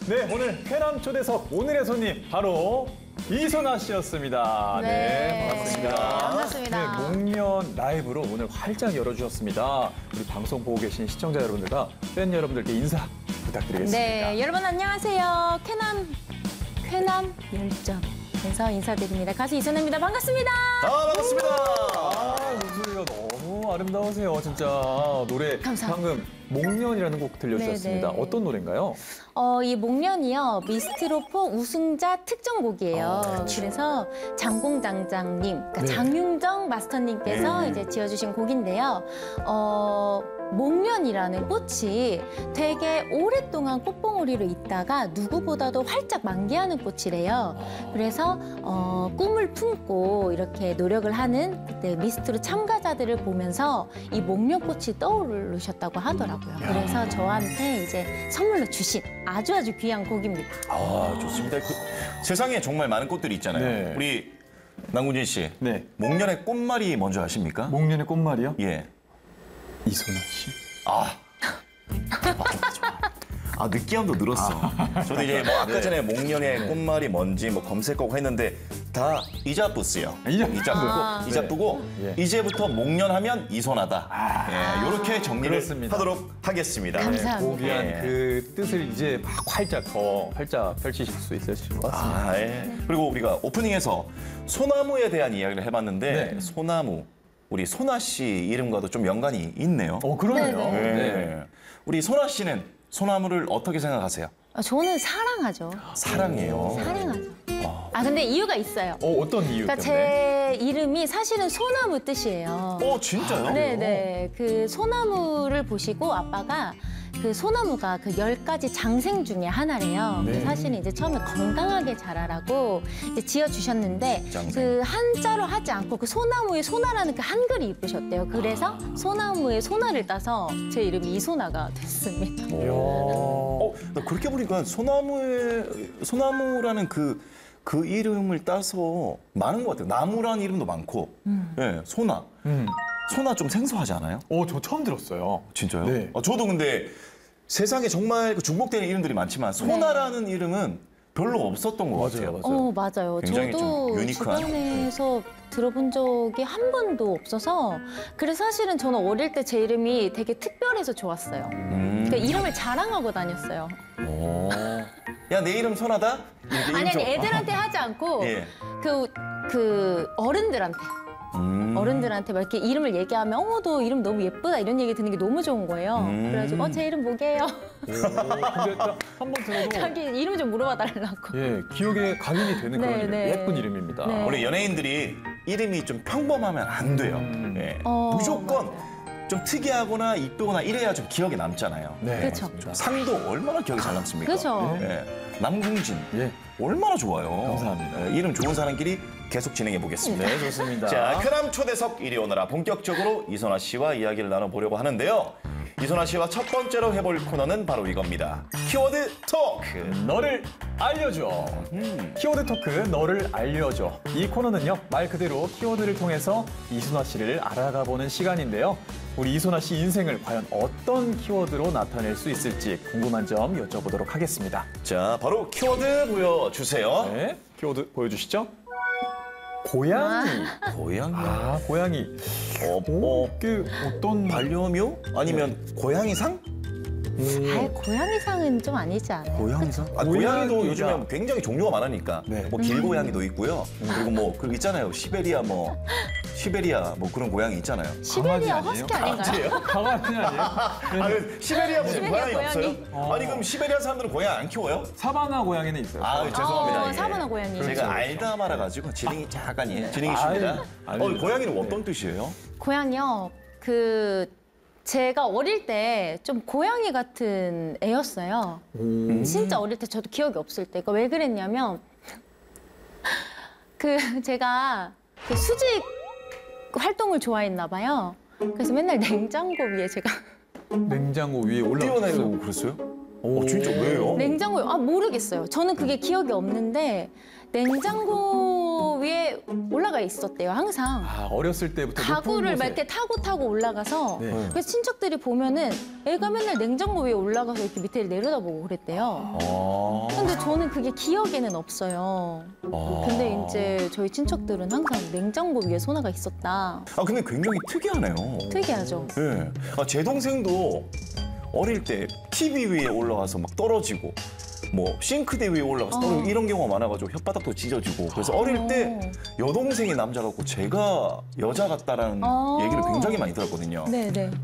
네, 오늘 쾌남 초대석 오늘의 손님 바로 이소나 씨였습니다. 네, 반갑습니다. 반갑습니다. 네, 목련 라이브로 오늘 활짝 열어주셨습니다. 우리 방송 보고 계신 시청자 여러분들과 팬 여러분들께 인사 부탁드리겠습니다. 네, 여러분 안녕하세요. 쾌남 열정에서 인사드립니다. 가수 이소나입니다. 반갑습니다. 반갑습니다. 목소리가 너무 아름다우세요, 진짜. 노래 감사합니다. 방금 목련이라는 곡 들려주셨습니다. 네네. 어떤 노래인가요? 이 목련이요, 미스트로포 우승자 특정곡이에요. 그래서 장공장장님, 그러니까 네. 장윤정 마스터님께서 네. 이제 지어주신 곡인데요. 목련이라는 꽃이 되게 오랫동안 꽃봉오리로 있다가 누구보다도 활짝 만개하는 꽃이래요. 그래서 꿈을 품고 이렇게 노력을 하는 그때 미스트로 참가자들을 보면서 이 목련꽃이 떠오르셨다고 하더라고요. 그래서 저한테 이제 선물로 주신 아주 귀한 곡입니다. 아, 좋습니다. 세상에 정말 많은 꽃들이 있잖아요. 네. 우리 남궁진 씨, 네. 목련의 꽃말이 뭔지 아십니까? 목련의 꽃말이요? 예. 이소나 씨. 느끼함도 늘었어. 저도 이제 뭐 아까 전에 목련의 꽃말이 뭔지 뭐 검색하고 했는데 다 이자뿌스요. 이자뿌. 이자뿌고 네. 이제부터 목련하면 이소나다. 예, 이렇게 정리를 그렇습니다. 하도록 하겠습니다. 감사합니다. 고귀한 예. 그 뜻을 이제 막 활짝 펼치실 수 있으실 것 같습니다. 예. 그리고 우리가 오프닝에서 소나무에 대한 이야기를 해봤는데 네. 소나무, 우리 소나 씨 이름과도 좀 연관이 있네요. 그러네요. 네네. 네. 우리 소나 씨는 소나무를 어떻게 생각하세요? 저는 사랑하죠. 사랑해요. 사랑하죠. 근데 이유가 있어요. 어떤 이유 그러니까 때문에? 제 이름이 사실은 소나무 뜻이에요. 진짜요? 네네. 그 소나무를 보시고 아빠가 그 소나무가 그 10가지 장생 중에 하나래요. 네. 사실은 이제 처음에 건강하게 자라라고 이제 지어주셨는데 장생. 그 한자로 하지 않고 그 소나무의 소나라는 그 한글이 이쁘셨대요. 그래서 소나무의 소나를 따서 제 이름이 이소나가 됐습니다. 이야. 나 그렇게 보니까 소나무라는 그 이름을 따서 많은 것 같아요. 나무라는 이름도 많고, 예, 소나. 소나 좀 생소하지 않아요? 저 처음 들었어요. 진짜요? 네. 저도 근데 세상에 정말 그 중복되는 이름들이 많지만 소나라는 이름은 별로 없었던 것 같아요. 맞아요. 굉장히 저도 좀 유니크한. 주변에서 들어본 적이 한 번도 없어서 그래서 사실은 저는 어릴 때 제 이름이 되게 특별해서 좋았어요. 그러니까 이름을 자랑하고 다녔어요. 야, 내 이름 소나다? 이렇게 아니 이름 애들한테 하지 않고 예. 그 어른들한테 어른들한테 막 이렇게 이름을 얘기하면 너 이름 너무 예쁘다 이런 얘기 듣는 게 너무 좋은 거예요. 그래가지고 제 이름 뭐게요? 근데 한 번 들어도 자기 이름 좀 물어봐 달라고. 예, 기억에 각인이 되는 그런 네, 이름, 네. 예쁜 이름입니다. 네. 우리 연예인들이 이름이 좀 평범하면 안 돼요. 예. 무조건 좀 특이하거나 이쁘거나 이래야 좀 기억에 남잖아요. 네, 그렇죠. 맞습니다. 상도 얼마나 기억에 잘 남습니까? 그렇죠. 예. 남궁진 예, 얼마나 좋아요. 감사합니다. 예, 이름 좋은 사람끼리 계속 진행해 보겠습니다. 네, 좋습니다. 자, 크남 초대석 이리 오너라 본격적으로 이소나 씨와 이야기를 나눠보려고 하는데요. 이소나 씨와 첫 번째로 해볼 코너는 바로 이겁니다. 키워드 토크. 너를 알려줘. 키워드 토크 너를 알려줘. 이 코너는요, 말 그대로 키워드를 통해서 이소나 씨를 알아가보는 시간인데요. 우리 이소나 씨 인생을 과연 어떤 키워드로 나타낼 수 있을지 궁금한 점 여쭤보도록 하겠습니다. 자, 바로 키워드 보여주세요. 네, 키워드 보여주시죠. 고양이. 고양이. 고양이. 그 어떤 반려묘? 아니면 고양이상? 고양이상은 좀 아니지 않아요? 고양이상? 고양이가- 고양이도 요즘에 굉장히 종류가 많으니까. 네. 뭐 길고양이도 있고요. 그리고 뭐 그 있잖아요. 시베리아 뭐 그런 고양이 있잖아요. 시베리아 강아지 허스키 아닌가요? 강아지 아니에요? 그 시베리아 무슨 시베리아 고양이 고양이. 없어요? 아니 그럼 시베리아 사람들은 고양이 안 키워요? 사바나 고양이는 있어요. 죄송합니다. 예. 사바나 고양이. 제가 알다 말아가지고 지능이 약간 지능이 있습니다. 아유, 고양이는 어떤 뜻이에요? 고양이요. 제가 어릴 때 좀 고양이 같은 애였어요. 진짜 어릴 때 저도 기억이 없을 때. 그러니까 왜 그랬냐면 제가 수직 활동을 좋아했나 봐요. 그래서 맨날 냉장고 위에 제가 냉장고 위에 올라가 뛰어다니고 그랬어요? 진짜 왜요? 냉장고 모르겠어요. 저는 그게 기억이 없는데 냉장고 위에 올라가 있었대요. 항상. 어렸을 때부터 가구를 높은 막 곳에. 이렇게 타고 올라가서 네. 그래서 친척들이 보면은 애가 맨날 냉장고 위에 올라가서 이렇게 밑에 내려다보고 그랬대요. 근데 저는 그게 기억에는 없어요. 근데 이제 저희 친척들은 항상 냉장고 위에 소나가 있었다. 근데 굉장히 특이하네요. 특이하죠. 네. 제 동생도 어릴 때 TV 위에 올라가서 막 떨어지고 뭐 싱크대 위에 올라가서 떨어지고 이런 경우가 많아가지고 혓바닥도 찢어지고 그래서 어릴 때 여동생이 남자 같고 제가 여자 같다라는 얘기를 굉장히 많이 들었거든요. 네네.